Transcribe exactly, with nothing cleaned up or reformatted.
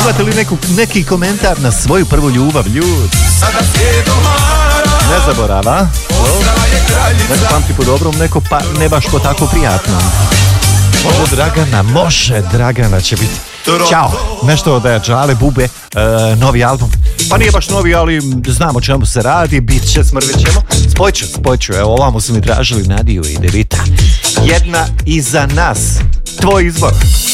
Imate li neku, neki komentar na svoju prvu ljubav, ljudi? Ne zaborava. Neko pamti po dobrom, neko pa ne baš po tako prijatnom. Može Dragana, može Dragana će biti. Ćao, nešto od Džale Bube, uh, novi album. Pa nije baš novi, ali znamo o čemu se radi, bit će, smrvit ćemo. Spojit ću, spojit ću, evo ovamo su mi tražili Nadiju i Devita. Jedna iza nas, tvoj izbor.